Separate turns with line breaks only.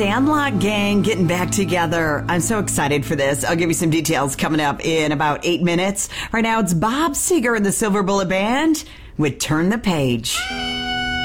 Sandlot gang getting back together. I'm so excited for this. I'll give you some details coming up in about 8 minutes. Right now, it's Bob Seger and the Silver Bullet Band with Turn the Page.